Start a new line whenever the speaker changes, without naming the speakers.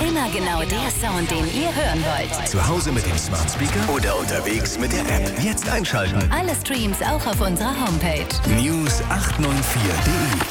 Immer genau der Sound, den ihr hören wollt.
Zu Hause mit dem Smart Speaker oder unterwegs mit der App. Jetzt einschalten.
Alle Streams auch auf unserer Homepage.
News894.de